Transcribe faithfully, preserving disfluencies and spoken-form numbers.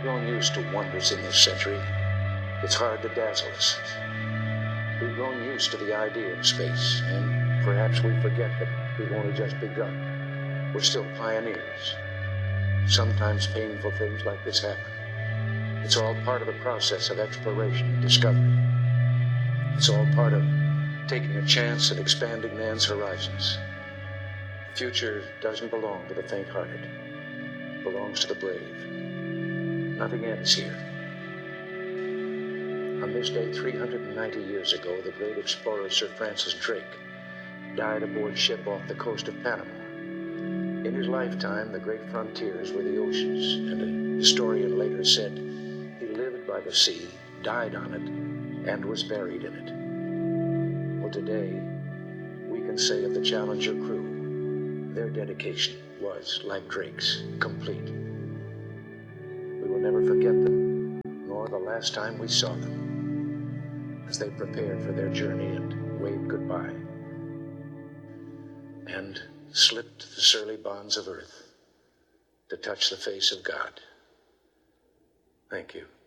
grown used to wonders in this century. It's hard to dazzle us. We've grown used to the idea of space, and perhaps we forget that we've only just begun. We're still pioneers. Sometimes painful things like this happen. It's all part of the process of exploration and discovery. It's all part of taking a chance at expanding man's horizons. The future doesn't belong to the faint-hearted. It belongs to the brave. Nothing ends here. On this day, three hundred ninety years ago, the great explorer Sir Francis Drake died aboard ship off the coast of Panama. In his lifetime, the great frontiers were the oceans, and a historian later said he lived by the sea, died on it, and was buried in it. Well, today, we can say of the Challenger crew, their dedication was, like Drake's, complete. We will never forget them, nor the last time we saw them, as they prepared for their journey and waved goodbye, and slipped the surly bonds of earth to touch the face of God. Thank you.